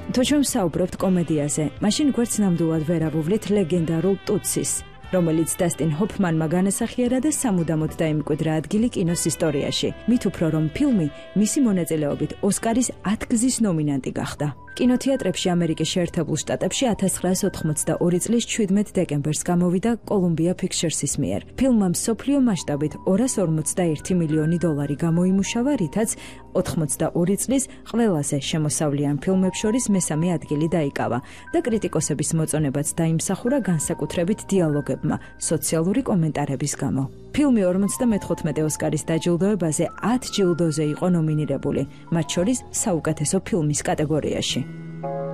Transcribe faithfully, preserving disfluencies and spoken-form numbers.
თუ ჩვენ ვსაუბრობთ კომედიაზე, მაშინ გვერდს ნამდვილად ვერ ავუვლით ლეგენდარულ ტუტსის, რომელიც დასტინ ჰოფმანმა განასახიერა და სამუდამოდ დაიმკვიდრა ადგილი კინოს ისტორიაში. მით უფრო რომ ფილმი მისი მონაწილეობით ოსკარის ათგზის ნომინანტი გახდა. კინოთეატრებში ამერიკის შეერთებულ შტატებში ათას ცხრაას ოთხმოცდაორი წლის შვიდმეტ დეკემბერს გამოვიდა კოლუმბია ფიქჩერსის მიერ. ფილმმა მსოფლიო მასშტაბით ორას ორმოცდაერთი მილიონი დოლარი გამოიმუშავა, რითაც ოთხმოცდაორი წლის ყველაზე შემოსავლიან ფილმებს შორის მესამე ადგილი დაიკავა და კრიტიკოსების მოწონებაც დაიმსახურა განსაკუთრებით დიალოგებმა, სოციალური კომენტარების გამო. ფილმი ორმოცდამეთხუთმეტე ოსკარის დაჯილდოებაზე ათ ჯილდოზე იყო ნომინირებული, მათ შორის საუკეთესო ფილმის კატეგორიაში.